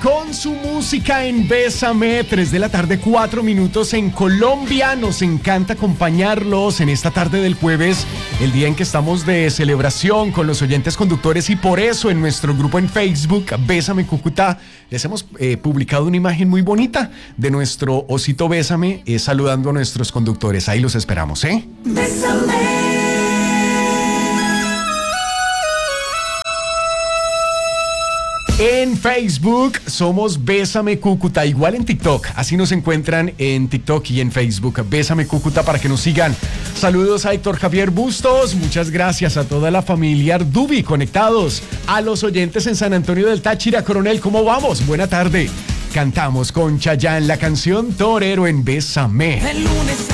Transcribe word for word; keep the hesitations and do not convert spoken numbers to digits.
con su música en Bésame, tres de la tarde, cuatro minutos en Colombia. Nos encanta acompañarlos en esta tarde del jueves, el día en que estamos de celebración con los oyentes conductores, y por eso en nuestro grupo en Facebook, Bésame Cúcuta, les hemos eh, publicado una imagen muy bonita de nuestro osito Bésame eh, saludando a nuestros conductores. Ahí los esperamos, ¿eh? Bésame. En Facebook somos Bésame Cúcuta, igual en TikTok, así nos encuentran en TikTok y en Facebook, Bésame Cúcuta, para que nos sigan. Saludos a Héctor Javier Bustos, muchas gracias a toda la familia Ardubi conectados, a los oyentes en San Antonio del Táchira. Coronel, ¿cómo vamos? Buena tarde. Cantamos con Chayanne la canción Torero en Bésame. El lunes